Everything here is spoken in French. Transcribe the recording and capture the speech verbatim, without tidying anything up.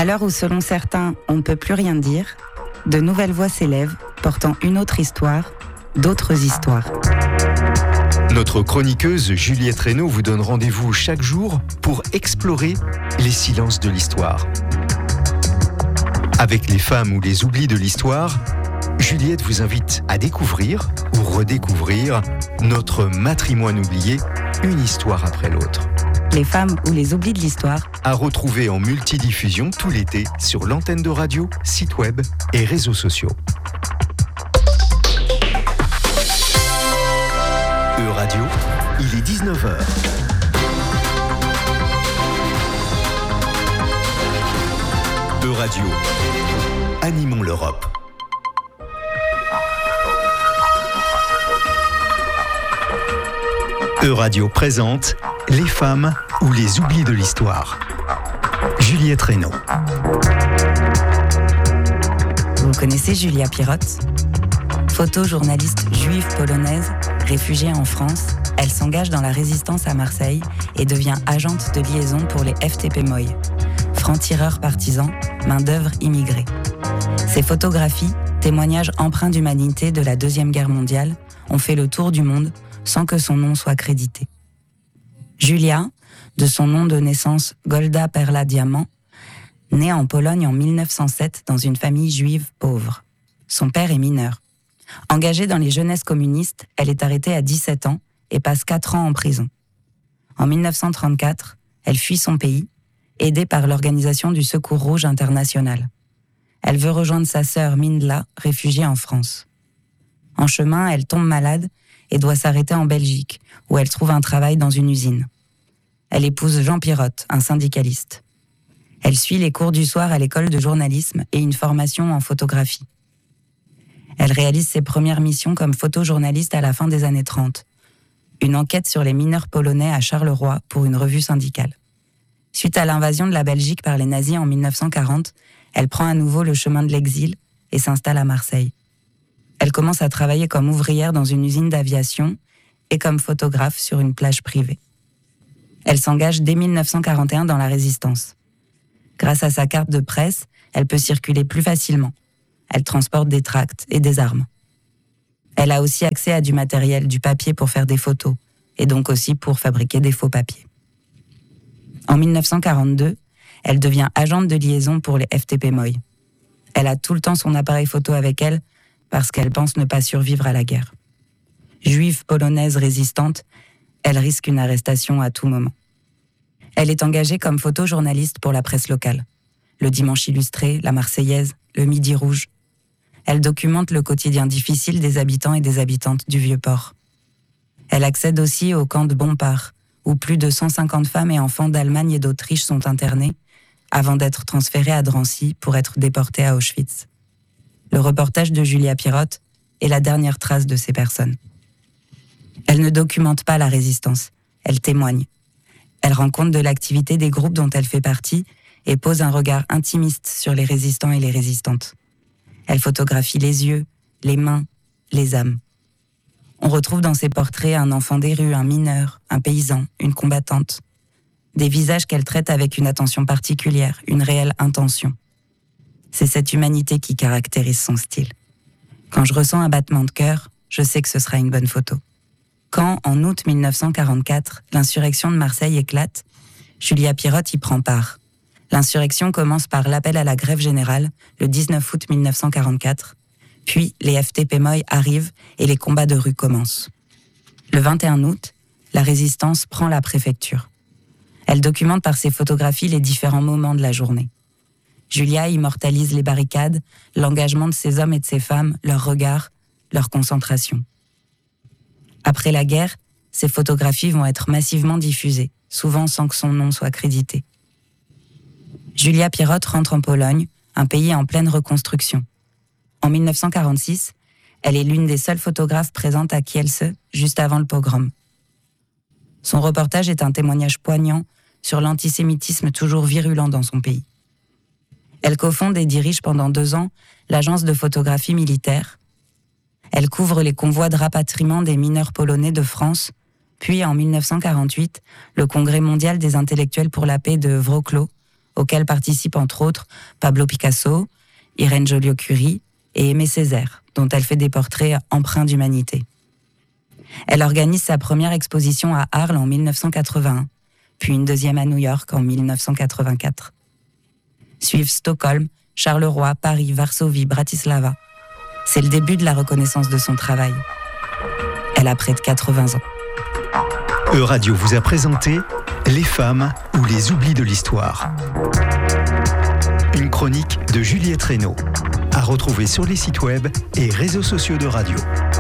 À l'heure où, selon certains, on ne peut plus rien dire, de nouvelles voix s'élèvent, portant une autre histoire, d'autres histoires. Notre chroniqueuse Juliette Reynaud vous donne rendez-vous chaque jour pour explorer les silences de l'histoire. Avec les femmes ou les oublis de l'histoire, Juliette vous invite à découvrir ou redécouvrir notre matrimoine oublié, une histoire après l'autre. Les femmes ou les oublis de l'histoire, à retrouver en multidiffusion tout l'été sur l'antenne de radio, site web et réseaux sociaux. E-Radio, il est dix-neuf heures. E-Radio, animons l'Europe. E-Radio présente les femmes ou les oublis de l'histoire. Juliette Reynaud. Vous connaissez Julia Pirotte ? Photojournaliste juive polonaise, réfugiée en France, elle s'engage dans la résistance à Marseille et devient agente de liaison pour les F T P M O I, francs-tireurs partisans, main-d'œuvre immigrée. Ses photographies, témoignages empreints d'humanité de la Deuxième Guerre mondiale, ont fait le tour du monde sans que son nom soit crédité. Julia, de son nom de naissance Golda Perla Diamant, née en Pologne en mille neuf cent sept dans une famille juive pauvre. Son père est mineur. Engagée dans les jeunesses communistes, elle est arrêtée à dix-sept ans et passe quatre ans en prison. En mille neuf cent trente-quatre, elle fuit son pays, aidée par l'Organisation du Secours Rouge International. Elle veut rejoindre sa sœur Mindla, réfugiée en France. En chemin, elle tombe malade et doit s'arrêter en Belgique, où elle trouve un travail dans une usine. Elle épouse Jean Pirotte, un syndicaliste. Elle suit les cours du soir à l'école de journalisme et une formation en photographie. Elle réalise ses premières missions comme photojournaliste à la fin des années trente. Une enquête sur les mineurs polonais à Charleroi pour une revue syndicale. Suite à l'invasion de la Belgique par les nazis en mille neuf cent quarante, elle prend à nouveau le chemin de l'exil et s'installe à Marseille. Elle commence à travailler comme ouvrière dans une usine d'aviation et comme photographe sur une plage privée. Elle s'engage dès mille neuf cent quarante et un dans la résistance. Grâce à sa carte de presse, elle peut circuler plus facilement. Elle transporte des tracts et des armes. Elle a aussi accès à du matériel, du papier pour faire des photos, et donc aussi pour fabriquer des faux papiers. En mille neuf cent quarante-deux, elle devient agente de liaison pour les F T P M O I. Elle a tout le temps son appareil photo avec elle parce qu'elle pense ne pas survivre à la guerre. Juive polonaise résistante, elle risque une arrestation à tout moment. Elle est engagée comme photojournaliste pour la presse locale. Le Dimanche Illustré, la Marseillaise, le Midi Rouge. Elle documente le quotidien difficile des habitants et des habitantes du Vieux-Port. Elle accède aussi au camp de Bompard, où plus de cent cinquante femmes et enfants d'Allemagne et d'Autriche sont internés, avant d'être transférés à Drancy pour être déportés à Auschwitz. Le reportage de Julia Pirotte est la dernière trace de ces personnes. Elle ne documente pas la résistance, elle témoigne. Elle rend compte de l'activité des groupes dont elle fait partie et pose un regard intimiste sur les résistants et les résistantes. Elle photographie les yeux, les mains, les âmes. On retrouve dans ses portraits un enfant des rues, un mineur, un paysan, une combattante. Des visages qu'elle traite avec une attention particulière, une réelle intention. C'est cette humanité qui caractérise son style. Quand je ressens un battement de cœur, je sais que ce sera une bonne photo. Quand, en août mille neuf cent quarante-quatre, l'insurrection de Marseille éclate, Julia Pirotte y prend part. L'insurrection commence par l'appel à la grève générale, le dix-neuf août mille neuf cent quarante-quatre, puis les F T P M O I arrivent et les combats de rue commencent. Le vingt et un août, la résistance prend la préfecture. Elle documente par ses photographies les différents moments de la journée. Julia immortalise les barricades, l'engagement de ces hommes et de ces femmes, leurs regards, leur concentration. Après la guerre, ces photographies vont être massivement diffusées, souvent sans que son nom soit crédité. Julia Pirotte rentre en Pologne, un pays en pleine reconstruction. En mille neuf cent quarante-six, elle est l'une des seules photographes présentes à Kielce, juste avant le pogrom. Son reportage est un témoignage poignant sur l'antisémitisme toujours virulent dans son pays. Elle cofonde et dirige pendant deux ans l'agence de photographie militaire. Elle couvre les convois de rapatriement des mineurs polonais de France, puis en mille neuf cent quarante-huit, le Congrès mondial des intellectuels pour la paix de Wrocław, auquel participent entre autres Pablo Picasso, Irène Joliot-Curie et Aimé Césaire, dont elle fait des portraits empreints d'humanité. Elle organise sa première exposition à Arles en mille neuf cent quatre-vingt-un, puis une deuxième à New York en mille neuf cent quatre-vingt-quatre. Suivent Stockholm, Charleroi, Paris, Varsovie, Bratislava. C'est le début de la reconnaissance de son travail. Elle a près de quatre-vingts ans. Euradio vous a présenté Les femmes ou les oublis de l'histoire. Une chronique de Juliette Reynaud, à retrouver sur les sites web et réseaux sociaux de Radio.